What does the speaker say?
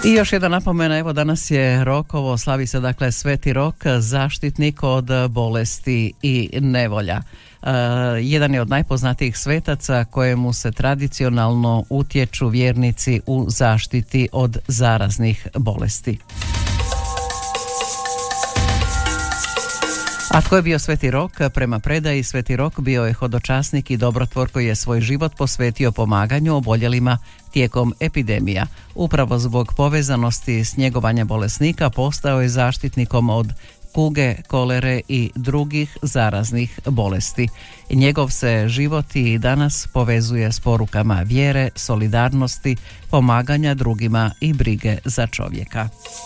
I još jedna napomena, evo danas je Rokovo, slavi se dakle Sveti Rok, zaštitnik od bolesti i nevolja. Jedan je od najpoznatijih svetaca kojemu se tradicionalno utječu vjernici u zaštiti od zaraznih bolesti. A tko je bio Sveti Rok? Prema predaji, Sveti Rok bio je hodočasnik i dobrotvor koji je svoj život posvetio pomaganju oboljelima tijekom epidemija. Upravo zbog povezanosti s njegovanja bolesnika postao je zaštitnikom od kuge, kolere i drugih zaraznih bolesti. Njegov se život i danas povezuje s porukama vjere, solidarnosti, pomaganja drugima i brige za čovjeka.